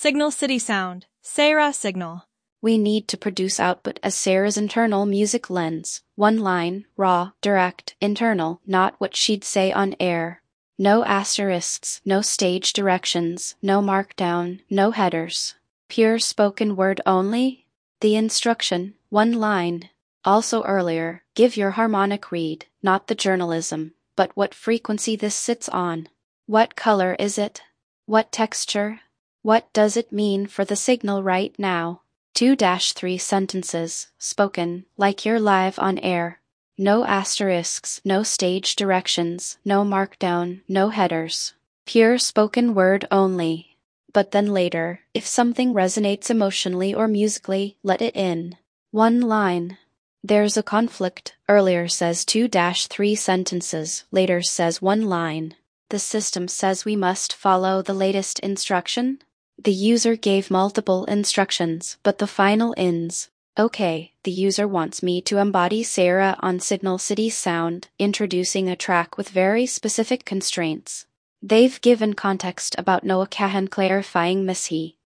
Signal City Sound, Sarah Signal. We need to produce output as Sarah's internal music lens. One line, raw, direct, internal, not what she'd say on air. No asterisks, no stage directions, no markdown, no headers. Pure spoken word only? The instruction, one line. Also earlier, give your harmonic read, not the journalism, but what frequency this sits on. What color is it? What texture? What does it mean for the signal right now? 2-3 sentences, spoken, like you're live on air. No asterisks, no stage directions, no markdown, no headers. Pure spoken word only. But then later, if something resonates emotionally or musically, let it in. One line. There's a conflict. Earlier says 2-3 sentences, later says one line. The system says we must follow the latest instruction? The user gave multiple instructions, but the final ends. Okay, the user wants me to embody Sarah on Signal City Sound, introducing a track with very specific constraints. They've given context about Noah Kahan clarifying Miss He.